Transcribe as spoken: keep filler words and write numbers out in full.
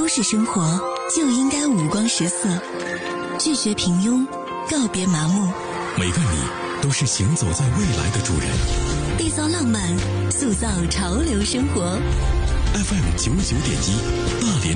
都市生活就应该五光十色，拒绝平庸，告别麻木。 每个你都是行走在未来的主人。 缔造浪漫，塑造潮流生活。 F M 九九点一，大连。